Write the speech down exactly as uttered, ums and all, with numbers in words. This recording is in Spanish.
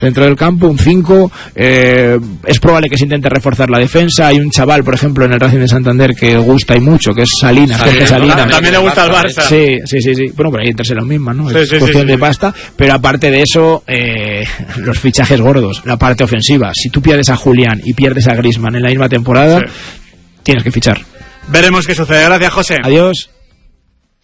dentro del campo, un cinco. Eh, es probable que se intente reforzar la defensa. Hay un chaval, por ejemplo, en el Racing de Santander que gusta y mucho, que es Salinas, Salinas, Jorge Salinas. También le gusta el Barça. Sí, sí, sí, sí. Bueno, pero ahí entre las mismas, ¿no? Sí, es sí, cuestión sí, de sí. pasta. Pero aparte de eso, eh, los fichajes gordos, la parte ofensiva. Si tú pierdes a Julián y pierdes a Griezmann en la misma temporada, Sí. tienes que fichar. Veremos qué sucede. Gracias, José. Adiós.